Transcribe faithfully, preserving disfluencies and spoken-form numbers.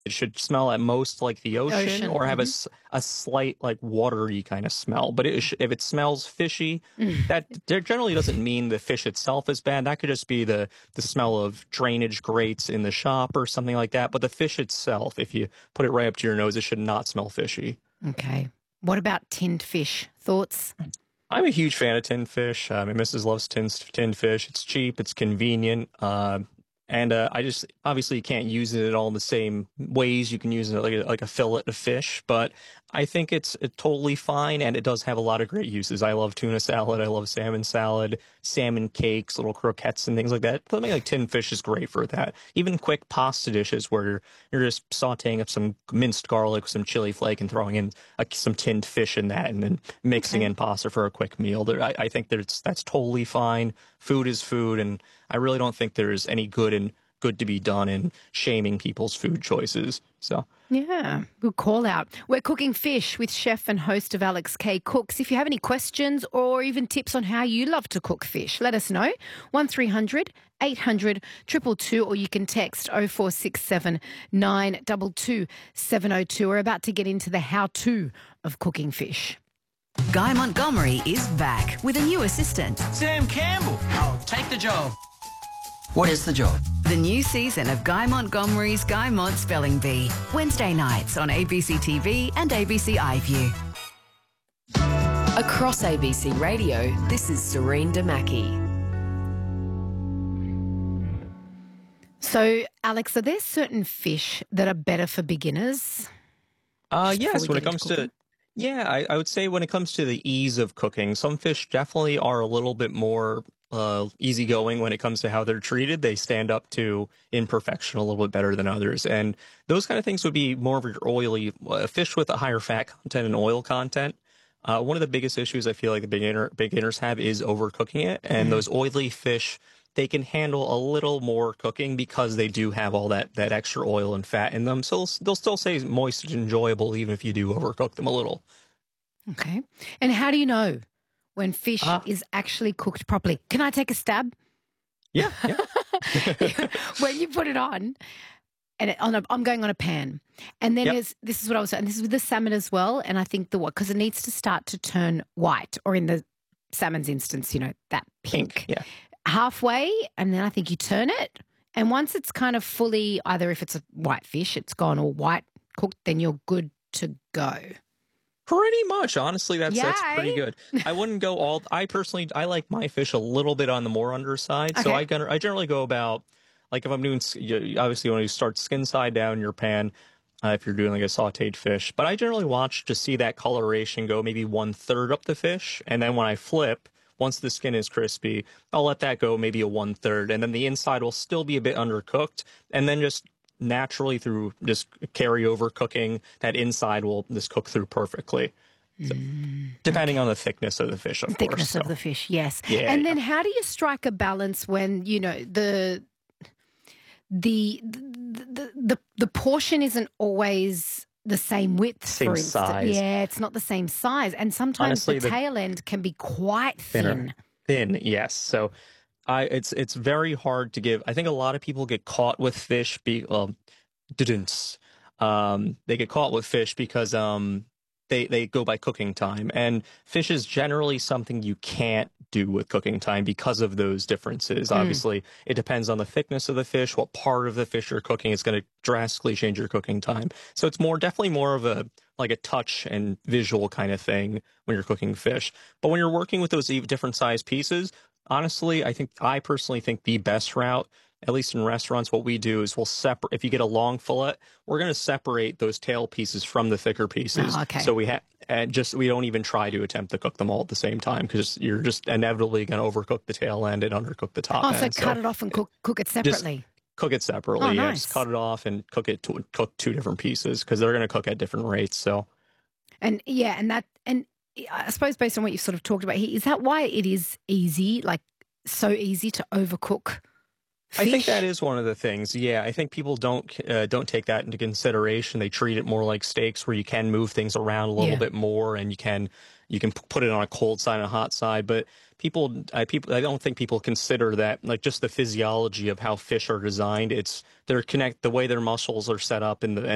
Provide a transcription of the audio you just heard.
It should smell at most like the ocean, Ocean. or have a, Mm-hmm. s- a slight like watery kind of smell. But it sh if it smells fishy, Mm. that there generally doesn't mean the fish itself is bad. That could just be the the smell of drainage grates in the shop or something like that. But the fish itself, if you put it right up to your nose, it should not smell fishy. Okay. What about tinned fish? Thoughts? I'm a huge fan of tinned fish. Uh, my missus loves tinned, tinned fish. It's cheap, it's convenient, uh, and uh, I just obviously you can't use it all the same ways. You can use it like a, like a fillet of fish, but I think it's, it's totally fine, and it does have a lot of great uses. I love tuna salad. I love salmon salad, salmon cakes, little croquettes, and things like that. Something like tinned fish is great for that. Even quick pasta dishes where you're, you're just sautéing up some minced garlic, some chili flake, and throwing in uh, some tinned fish in that, and then mixing Okay. in pasta for a quick meal. There, I, I think that's that's totally fine. Food is food, and I really don't think there's any good and good to be done in shaming people's food choices. So. Yeah, good call out. We're cooking fish with chef and host of Alex K Cooks. If you have any questions or even tips on how you love to cook fish, let us know. one three hundred eight hundred two two two, or you can text oh four six seven nine two two seven oh two. We're about to get into the how-to of cooking fish. Guy Montgomery is back with a new assistant. Sam Campbell. Oh, take the job. What is the job? The new season of Guy Montgomery's Guy Mont Spelling Bee. Wednesday nights on A B C T V and A B C iView. Across A B C Radio, this is Serene Damaki. So, Alex, are there certain fish that are better for beginners? Uh, Just before yes, we when get it comes into to, cooking? yeah, I, I would say when it comes to the ease of cooking, some fish definitely are a little bit more uh, easygoing when it comes to how they're treated. They stand up to imperfection a little bit better than others. And those kind of things would be more of your oily uh, fish with a higher fat content and oil content. Uh, one of the biggest issues I feel like the beginner, beginners have is overcooking it. And Mm. those oily fish, they can handle a little more cooking because they do have all that, that extra oil and fat in them. So they'll, they'll still stay moist and enjoyable even if you do overcook them a little. Okay. And how do you know when fish Uh, is actually cooked properly? Can I take a stab? Yeah, yeah. When you put it on, and it, on a, I'm going on a pan, and then Yep. there's, this is what I was saying. This is with the salmon as well, and I think the what because it needs to start to turn white, or in the salmon's instance, you know, that pink, Pink, yeah. halfway, and then I think you turn it, and once it's kind of fully, either if it's a white fish, it's gone all white cooked, then you're good to go. Pretty much, honestly, that's that's pretty Yay. good. I wouldn't go all. I personally, I like my fish a little bit on the more underside, so Okay. I gen- I generally go about like if I'm doing s- you, obviously when you start skin side down in your pan, uh, if you're doing like a sautéed fish, but I generally watch to see that coloration go maybe one third up the fish, and then when I flip, once the skin is crispy, I'll let that go maybe a one third, and then the inside will still be a bit undercooked, and then just naturally through just carry over cooking, that inside will just cook through perfectly. So, depending on the thickness of the fish, of course. Thickness of so. the fish, yes. Yeah, and yeah. then how do you strike a balance when, you know, the the the the, the, the portion isn't always the same width, Same for instance. size. Yeah, it's not the same size. And sometimes Honestly, the the- tail end can be quite Thinner. thin. Thin, yes. So I it's it's very hard to give. I think a lot of people get caught with fish be well didn't. Um they get caught with fish because um they they go by cooking time. And fish is generally something you can't do with cooking time because of those differences. Mm. Obviously, it depends on the thickness of the fish, what part of the fish you're cooking is going to drastically change your cooking time. So it's more definitely more of a like a touch and visual kind of thing when you're cooking fish. But when you're working with those e- different size pieces, honestly, I think I personally think the best route, at least in restaurants, what we do is we'll separate. If you get a long fillet, we're going to separate those tail pieces from the thicker pieces. Oh, okay. So we have and just we don't even try to attempt to cook them all at the same time because you're just inevitably going to overcook the tail end and undercook the top Oh, so end. cut it off and cook cook it separately. Cook it separately. Oh, Yeah, nice. just cut it off and cook it to cook two different pieces because they're going to cook at different rates. So And yeah, and that and I suppose based on what you've sort of talked about here, is that why it is easy, like so easy to overcook fish? I think that is one of the things. Yeah, I think people don't uh, don't take that into consideration. They treat it more like steaks, where you can move things around a little Yeah. bit more, and you can you can p- put it on a cold side and a hot side. But people, I people, I don't think people consider that like just the physiology of how fish are designed. It's they're connect the way their muscles are set up and the